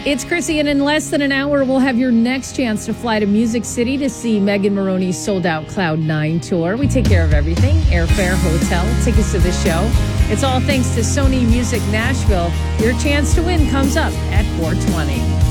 It's Chrissy, and in less than an hour, we'll have your next chance to fly to Music City to see Megan Moroney's sold-out Cloud 9 tour. We take care of everything: airfare, hotel, tickets to the show. It's all thanks to Sony Music Nashville. Your chance to win comes up at 4:20.